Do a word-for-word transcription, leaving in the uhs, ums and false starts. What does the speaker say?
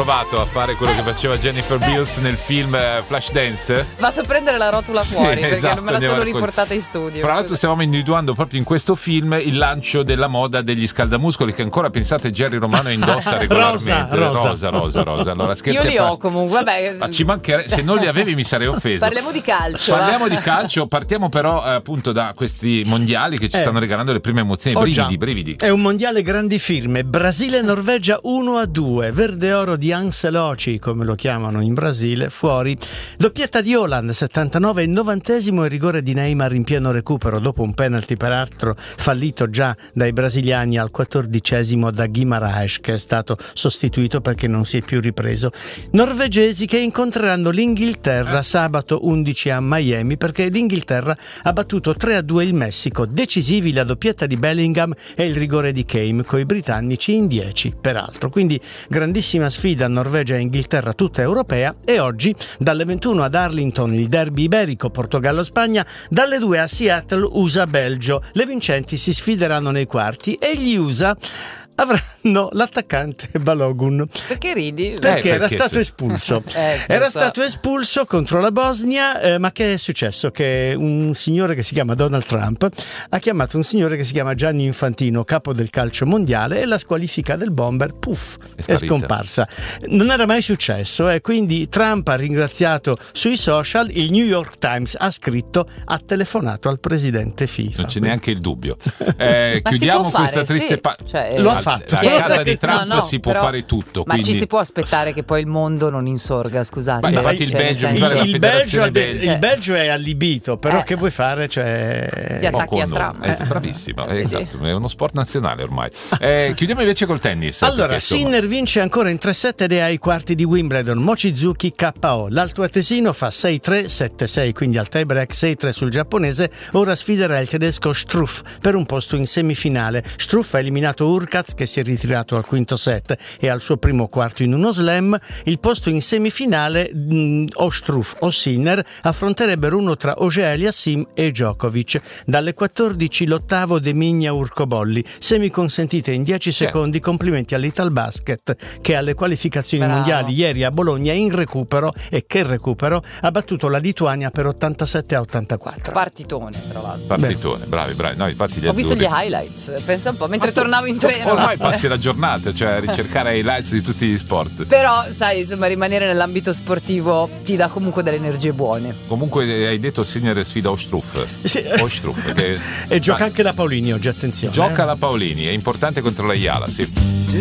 provato a fare quello che faceva Jennifer Beals nel film Flashdance? Vado a prendere la rotola Sì, fuori perché esatto, non me la andiamo sono a raccol- riportata in studio. Fra l'altro stavamo individuando proprio in questo film il lancio della moda degli scaldamuscoli che ancora pensate Jerry Romano indossa regolarmente. Rosa, rosa, rosa, rosa. Allora, scherzi Io li a ho parte. comunque, vabbè. Ma ci mancherebbe, se non li avevi mi sarei offeso. Parliamo di calcio. Parliamo eh. di calcio, partiamo però eh, appunto da questi mondiali che ci Eh. stanno regalando le prime emozioni, Oh, brividi, già. brividi. È un mondiale grandi firme. Brasile-Norvegia uno a due, verde oro di Ancelotti, come lo chiamano in Brasile, fuori. Doppietta di Haaland, settantanove e novantesimo, e rigore di Neymar in pieno recupero dopo un penalty peraltro fallito già dai brasiliani al quattordicesimo da Guimaraes, che è stato sostituito perché non si è più ripreso. Norvegesi che incontreranno l'Inghilterra sabato undici a Miami, perché l'Inghilterra ha battuto tre a due il Messico. Decisivi la doppietta di Bellingham e il rigore di Kane, coi britannici in dieci peraltro. Quindi grandissima sfida Norvegia e Inghilterra, tutta europea. E oggi dalle ventuno ad Arlington il derby iberico Portogallo-Spagna, dalle due a Seattle U S A-Belgio. Le vincenti si sfideranno nei quarti e gli U S A avranno l'attaccante Balogun. Perché ridi? Perché, Eh, era perché stato sì. espulso. Eh, era lo so. stato espulso contro la Bosnia, eh, ma che è successo? Che un signore che si chiama Donald Trump ha chiamato un signore che si chiama Gianni Infantino, capo del calcio mondiale, e la squalifica del bomber, puff, È è, sparita. scomparsa. Non era mai successo, e quindi Trump ha ringraziato sui social. Il New York Times ha scritto: ha telefonato al presidente FIFA. Non c'è neanche il dubbio. Eh, Ma chiudiamo si può questa fare, triste sì. pa- Cioè, Lo ha La- fatto. La Chiedo casa che- di Trump no, no, si può però- fare tutto. Ma quindi... ci si può aspettare che poi il mondo non insorga, scusate. Ma infatti il Cioè, nel Belgio mi senso- pare la Il, il, Belgio federazione ha de- belga. il Belgio è allibito, però Eh. che vuoi fare? Cioè... Gli attacchi a Poco, Trump. eh, bravissimo, eh, Vedi? esatto, è uno sport nazionale ormai. Eh, chiudiamo invece col tennis. Allora, perché, insomma, Sinner vince ancora in tre sette ed è ai quarti di Wimbledon. Mochizuki K O. L'altoatesino fa sei tre sette sei, quindi al tie break sei tre sul giapponese. Ora sfiderà il tedesco Struff per un posto in semifinale. Struff ha eliminato Urkaz, che si è ritirato al quinto set e al suo primo quarto in uno slam. Il posto in semifinale, mh, o Struff o Sinner affronterebbero uno tra Auger-Aliassime e Djokovic. Dalle quattordici l'ottavo Demigna Urcobolli, semi consentite in dieci secondi. Complimenti all'Italbasket, che alle qualificazioni Bravo. mondiali ieri a Bologna in recupero, e che recupero, ha battuto la Lituania per ottantasette a ottantaquattro. Partitone, tra l'altro. partitone, bravi, bravi. No, infatti gli Ho visto gli azzurri- highlights, pensa un po', mentre tornavo in treno. Ormai passi la giornata, cioè a ricercare highlights di tutti gli sport. Però, sai, insomma, rimanere nell'ambito sportivo ti dà comunque delle energie buone. Comunque eh, hai detto Sinner sfida Ostruff. Sì. Ostruff che E gioca Ma- anche la Paolini oggi, attenzione. Gioca eh. la Paolini, è importante contro la Iala, sì.